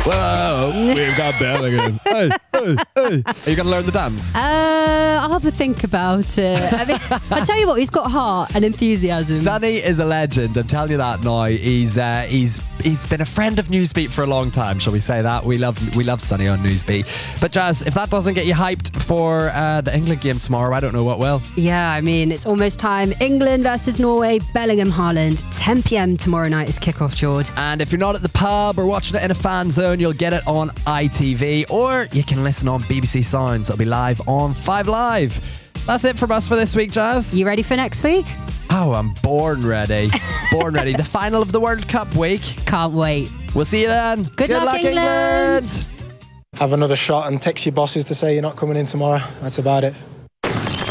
Whoa, we've got Bellingham. Hey. Are you going to learn the dance? I'll have a think about it. I mean, I tell you what, he's got heart and enthusiasm. Sonny is a legend. I'm telling you that now. He's been a friend of Newsbeat for a long time. Shall we say that? We love Sonny on Newsbeat. But Jazz, if that doesn't get you hyped for the England game tomorrow, I don't know what will. Yeah, I mean, it's almost time. England versus Norway, Bellingham, Haaland. 10 p.m. tomorrow night is kickoff, George. And if you're not at the pub or watching it in a fan zone, you'll get it on ITV, or you can listen on BBC Sounds. It'll be live on 5 Live. That's it from us for this week, Jazz. You ready for next week? Oh, I'm born ready. Born ready. The final of the World Cup week. Can't wait. We'll see you then. Good luck, England. Have another shot and text your bosses to say you're not coming in tomorrow. That's about it.